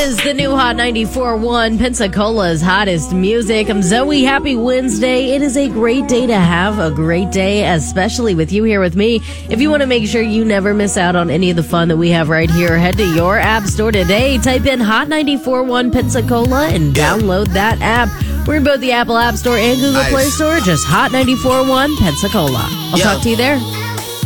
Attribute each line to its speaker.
Speaker 1: Is the new Hot 94.1 Pensacola's hottest music. I'm Zoe. Happy Wednesday. It is a great day to have a great day, especially with you here with me. If you want to make sure you never miss out on any of the fun that we have right here, head to your app store today. Type in Hot 94.1 Pensacola and download that app. We're in both the Apple App Store and Google Play Store. Just Hot 94.1 Pensacola. I'll talk to you there.